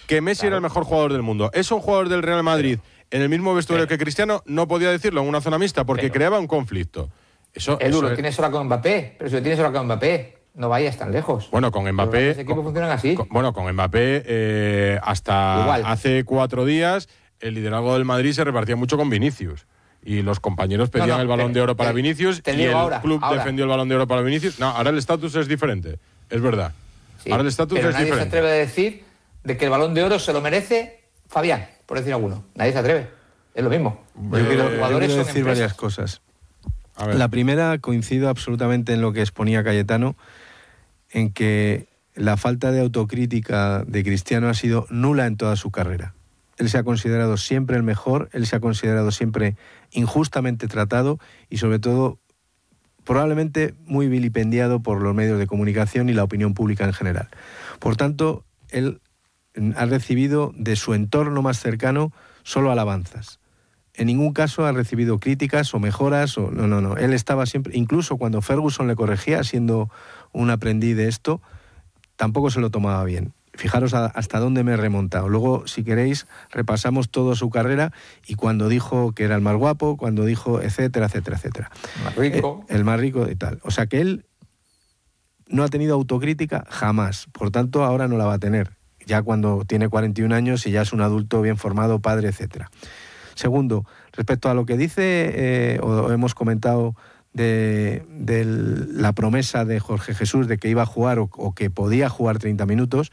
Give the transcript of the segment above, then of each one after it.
que Messi era el mejor jugador del mundo. ¿Es un jugador del Real Madrid en el mismo vestuario que Cristiano? No podía decirlo en una zona mixta porque creaba un conflicto. Edu, lo tienes ahora con Mbappé, pero si lo tienes ahora con Mbappé, no vayas tan lejos. Bueno, con Mbappé... Los equipos funcionan así. Con Mbappé hasta Igual. hace 4 días el liderazgo del Madrid se repartía mucho con Vinicius. Y los compañeros pedían el Balón de Oro para Vinicius y el club defendió el Balón de Oro para Vinicius. No, ahora el estatus es diferente, es verdad. Sí, ahora el estatus es diferente. Nadie se atreve a decir de que el Balón de Oro se lo merece Fabián, por decir alguno. Nadie se atreve. Es lo mismo. Yo quiero decir varias cosas. La primera, coincido absolutamente en lo que exponía Cayetano, en que la falta de autocrítica de Cristiano ha sido nula en toda su carrera. Él se ha considerado siempre el mejor, él se ha considerado siempre injustamente tratado y sobre todo probablemente muy vilipendiado por los medios de comunicación y la opinión pública en general. Por tanto, él ha recibido de su entorno más cercano solo alabanzas. En ningún caso ha recibido críticas o mejoras. No. Él estaba siempre, incluso cuando Ferguson le corregía, siendo un aprendiz de esto, tampoco se lo tomaba bien. Fijaros hasta dónde me he remontado. Luego, si queréis, repasamos toda su carrera y cuando dijo que era el más guapo, cuando dijo etcétera, etcétera, etcétera. El más rico. El más rico y tal. O sea que él no ha tenido autocrítica jamás. Por tanto, ahora no la va a tener. Ya cuando tiene 41 años y ya es un adulto bien formado, padre, etcétera. Segundo, respecto a lo que dice, o hemos comentado de la promesa de Jorge Jesús de que iba a jugar o que podía jugar 30 minutos,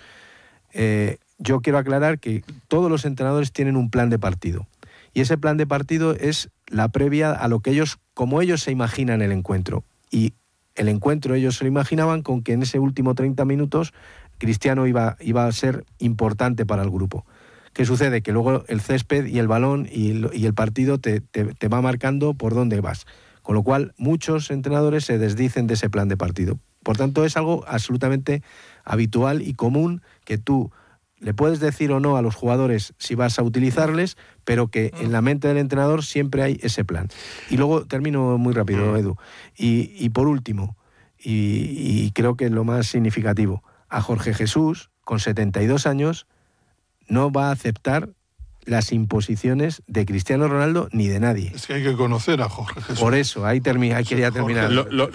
yo quiero aclarar que todos los entrenadores tienen un plan de partido. Y ese plan de partido es la previa a lo que ellos, como ellos se imaginan el encuentro. Y el encuentro ellos se lo imaginaban con que en ese último 30 minutos Cristiano iba a ser importante para el grupo. ¿Qué sucede? Que luego el césped y el balón y el partido te va marcando por dónde vas. Con lo cual, muchos entrenadores se desdicen de ese plan de partido. Por tanto, es algo absolutamente habitual y común que tú le puedes decir o no a los jugadores si vas a utilizarles, pero que en la mente del entrenador siempre hay ese plan. Y luego, termino muy rápido, Edu, y por último, y creo que lo más significativo, a Jorge Jesús, con 72 años, no va a aceptar las imposiciones de Cristiano Ronaldo ni de nadie. Es que hay que conocer a Jorge Jesús. Por eso, ahí quería terminar.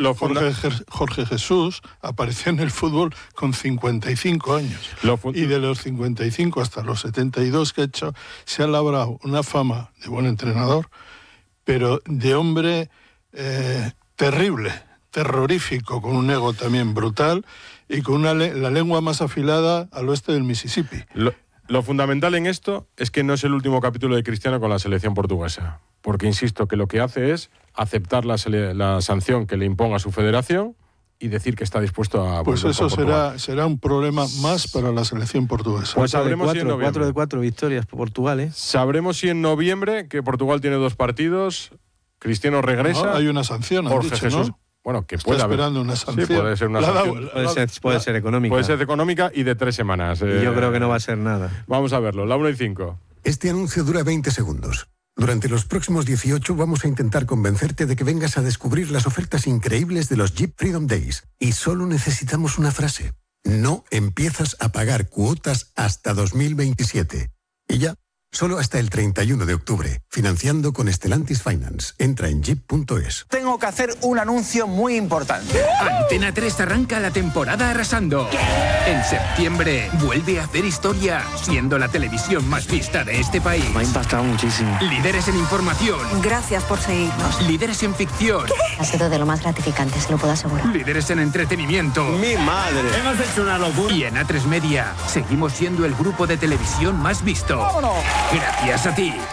Jorge Jesús apareció en el fútbol con 55 años. Y de los 55 hasta los 72 que ha hecho, se ha labrado una fama de buen entrenador, pero de hombre terrible, terrorífico, con un ego también brutal y con la lengua más afilada al oeste del Mississippi. Lo fundamental en esto es que no es el último capítulo de Cristiano con la selección portuguesa, porque insisto que lo que hace es aceptar la sanción que le imponga su federación y decir que está dispuesto a... Pues eso será un problema más para la selección portuguesa. Pues sabremos si en noviembre. 4 de 4 victorias por Portugal, ¿eh? Sabremos si en noviembre, que Portugal tiene 2 partidos, Cristiano regresa... No, hay una sanción, han dicho, Jesús, ¿no? Bueno, que está esperando una sanción. Sí, puede ser una sanción. Puede ser económica. Puede ser económica y de 3 semanas. Y yo creo que no va a ser nada. Vamos a verlo, la 1:05. Este anuncio dura 20 segundos. Durante los próximos 18 vamos a intentar convencerte de que vengas a descubrir las ofertas increíbles de los Jeep Freedom Days. Y solo necesitamos una frase. No empiezas a pagar cuotas hasta 2027. Y ya. Solo hasta el 31 de octubre. Financiando con Stellantis Finance. Entra en jeep.es. Tengo que hacer un anuncio muy importante. Antena 3 arranca la temporada arrasando. ¿Qué? En septiembre vuelve a hacer historia, siendo la televisión más vista de este país. Me ha impactado muchísimo. Líderes en información. Gracias por seguirnos. Líderes en ficción. ¿Qué? Ha sido de lo más gratificante, se lo puedo asegurar. Líderes en entretenimiento. ¡Mi madre! Hemos hecho una locura. Y en A3 Media seguimos siendo el grupo de televisión más visto. ¡Vámonos! Gracias a ti.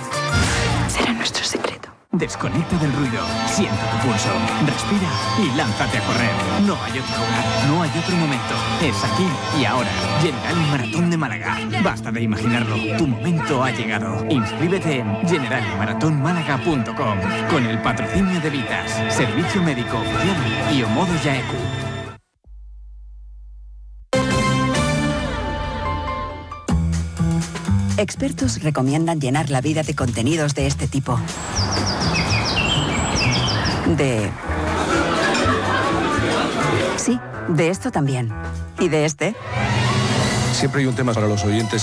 Será nuestro secreto. Desconecta del ruido, siente tu pulso, respira y lánzate a correr. No hay otro lugar, no hay otro momento. Es aquí y ahora. General Maratón de Málaga. Basta de imaginarlo, tu momento ha llegado. Inscríbete en generalmaratonmálaga.com con el patrocinio de Vitas, Servicio Médico Oficial y Omodo Yaeku. Expertos recomiendan llenar la vida de contenidos de este tipo. Sí, de esto también. ¿Y de este? Siempre hay un tema para los oyentes